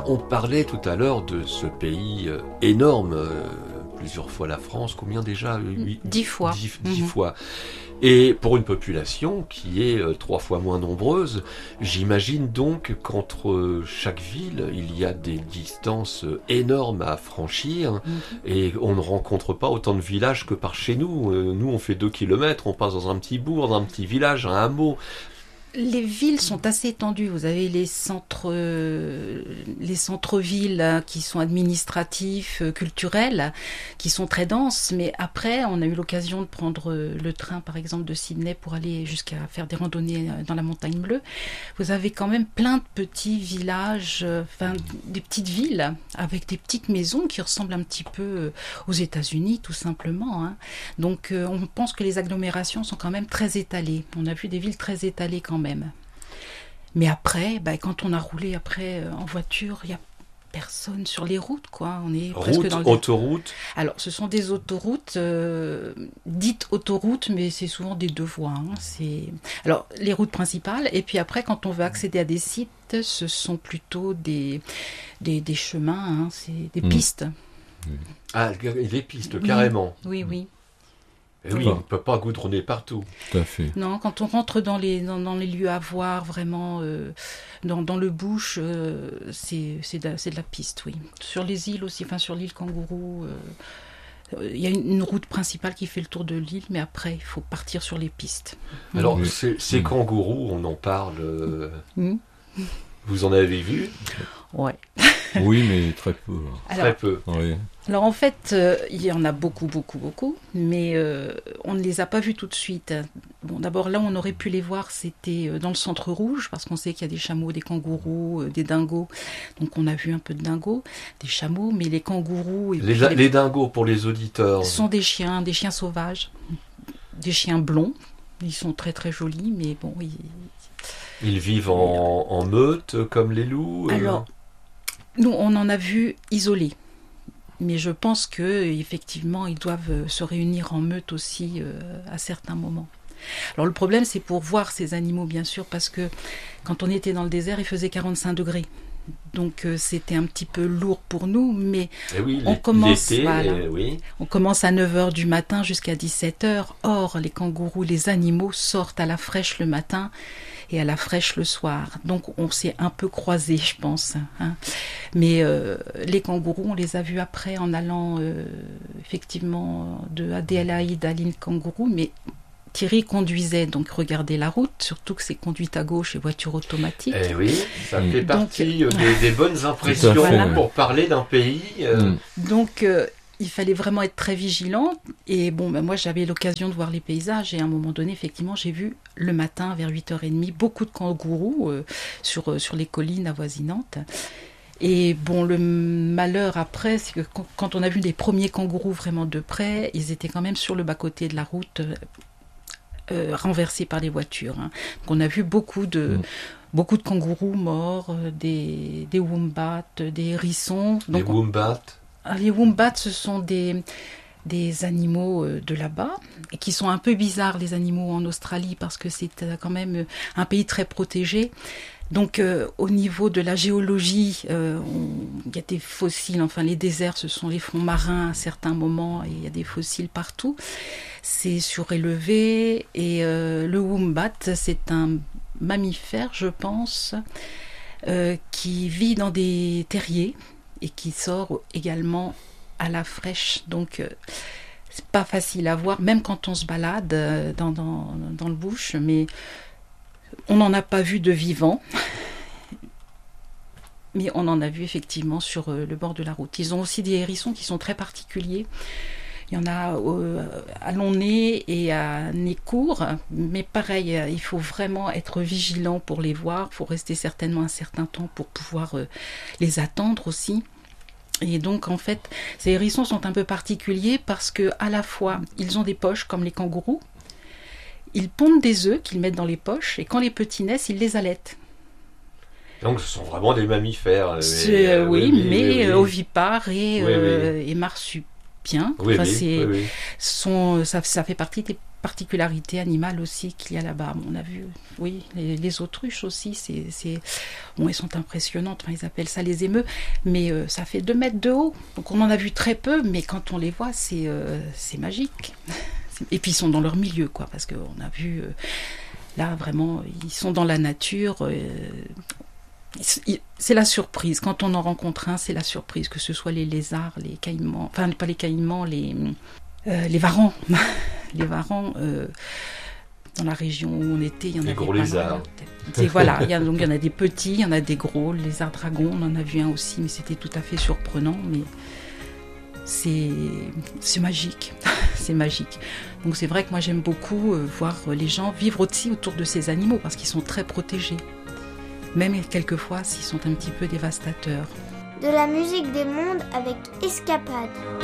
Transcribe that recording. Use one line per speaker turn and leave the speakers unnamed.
On parlait tout à l'heure de ce pays énorme, plusieurs fois la France, combien déjà
10 fois.
10 fois. Et pour une population qui est 3 fois moins nombreuse, j'imagine donc qu'entre chaque ville, il y a des distances énormes à franchir et on ne rencontre pas autant de villages que par chez nous. Nous, on fait 2 kilomètres, on passe dans un petit bourg, dans un petit village, un hameau.
Les villes sont assez étendues. Vous avez les centres-villes hein, qui sont administratifs, culturels, qui sont très denses. Mais après, on a eu l'occasion de prendre le train, par exemple, de Sydney pour aller jusqu'à faire des randonnées dans la Montagne Bleue. Vous avez quand même plein de petits villages, des petites villes avec des petites maisons qui ressemblent un petit peu aux États-Unis, tout simplement. Hein. Donc, on pense que les agglomérations sont quand même très étalées. On a vu des villes très étalées quand même. Mais après, quand on a roulé après en voiture, il n'y a personne sur les routes, quoi. On est presque dans
autoroute.
Alors, ce sont des autoroutes dites autoroutes, mais c'est souvent des 2 voies. Hein. Alors, les routes principales. Et puis après, quand on veut accéder à des sites, ce sont plutôt des chemins, hein. C'est des pistes.
Ah, les pistes, carrément.
Oui.
Et oui, on ne peut pas goudronner partout.
Tout à fait.
Non, quand on rentre dans les lieux à voir, vraiment, dans le bush, c'est de la piste, oui. Sur les îles aussi, sur l'île Kangourou, il y a une route principale qui fait le tour de l'île, mais après, il faut partir sur les pistes.
Alors, ces kangourous, on en parle... Vous en avez vu ?
Ouais.
Oui, mais très peu.
Très peu.
Oui.
Alors en fait, il y en a beaucoup, mais on ne les a pas vus tout de suite. Bon, d'abord là, on aurait pu les voir, c'était dans le centre rouge, parce qu'on sait qu'il y a des chameaux, des kangourous, des dingos. Donc on a vu un peu de dingos, des chameaux, mais les kangourous...
Les dingos, pour les auditeurs...
sont des chiens sauvages, des chiens blonds. Ils sont très très jolis, mais bon...
Ils vivent en meute, comme les loups
Alors, nous, on en a vu isolés. Mais je pense qu'effectivement, ils doivent se réunir en meute aussi à certains moments. Alors le problème, c'est pour voir ces animaux, bien sûr, parce que quand on était dans le désert, il faisait 45 degrés. Donc c'était un petit peu lourd pour nous, mais on commence à 9h du matin jusqu'à 17h. Or, les kangourous, les animaux sortent à la fraîche le matin et à la fraîche le soir. Donc on s'est un peu croisés, je pense. Hein. Mais les kangourous, on les a vus après en allant effectivement de Adélaïde à l'île Kangourou, mais Thierry conduisait, donc regardez la route, surtout que c'est conduite à gauche et voiture automatique.
Eh oui, ça fait partie des bonnes impressions pour parler d'un pays.
Donc il fallait vraiment être très vigilant. Et bon, moi j'avais l'occasion de voir les paysages et à un moment donné, effectivement, j'ai vu le matin vers 8h30 beaucoup de kangourous sur les collines avoisinantes. Et bon, le malheur après, c'est que quand on a vu les premiers kangourous vraiment de près, ils étaient quand même sur le bas-côté de la route, renversés par les voitures. Hein. Donc on a vu beaucoup de kangourous morts, des wombats, des hérissons. Donc,
les wombats
les wombats, ce sont des animaux de là-bas, et qui sont un peu bizarres, les animaux en Australie, parce que c'est quand même un pays très protégé. Donc au niveau de la géologie, il y a des fossiles, les déserts, ce sont les fonds marins à certains moments, et il y a des fossiles partout. C'est surélevé, et le wombat, c'est un mammifère, je pense, qui vit dans des terriers, et qui sort également à la fraîche. Donc c'est pas facile à voir, même quand on se balade dans le bush, mais on n'en a pas vu de vivant, mais on en a vu effectivement sur le bord de la route. Ils ont aussi des hérissons qui sont très particuliers. Il y en a à long nez et à nez court, mais pareil, il faut vraiment être vigilant pour les voir. Il faut rester certainement un certain temps pour pouvoir les attendre aussi. Et donc en fait, ces hérissons sont un peu particuliers parce que à la fois, ils ont des poches comme les kangourous. Ils pondent des œufs qu'ils mettent dans les poches, et quand les petits naissent, ils les allaitent.
Donc ce sont vraiment des mammifères.
Mais ovipares et marsupiaux. bien.
Oui,
Enfin,
oui.
ça fait partie des particularités animales aussi qu'il y a là-bas. On a vu, oui, les autruches aussi, bon, elles sont impressionnantes, enfin, ils appellent ça les émeus, mais ça fait 2 mètres de haut. Donc on en a vu très peu, mais quand on les voit, c'est magique. Et puis ils sont dans leur milieu, quoi, parce qu'on a vu, là, vraiment, ils sont dans la nature. C'est la surprise. Quand on en rencontre un, c'est la surprise, que ce soit les lézards, les caïmans, enfin pas les caïmans, les varans. Les varans, dans la région où on était, il y en avait
gros
pas
lézards.
mal. Voilà, il y en a des petits, il y en a des gros, le lézard dragon, on en a vu un aussi, mais c'était tout à fait surprenant, mais c'est magique, c'est magique. Donc c'est vrai que moi j'aime beaucoup voir les gens vivre aussi autour de ces animaux, parce qu'ils sont très protégés, même quelquefois s'ils sont un petit peu dévastateurs.
De la musique des mondes avec Escapade.